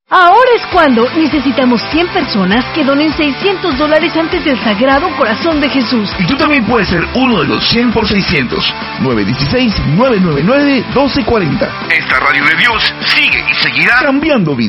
Ahora es cuando necesitamos 100 personas que donen $600 antes del Sagrado Corazón de Jesús. Y tú también puedes ser uno de los 100 por 600. 916-999-1240. Esta radio de Dios sigue y seguirá cambiando vidas.